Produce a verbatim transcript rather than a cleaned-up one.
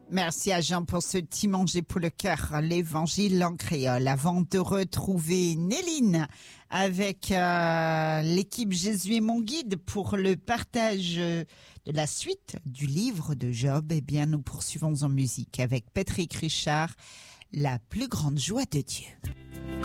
Merci à Jean pour ce petit manger pour le cœur, l'évangile en créole. Avant de retrouver Néline avec euh, l'équipe Jésus est mon guide pour le partage de la suite du livre de Job, eh bien nous poursuivons en musique avec Patrick Richard, La plus grande joie de Dieu.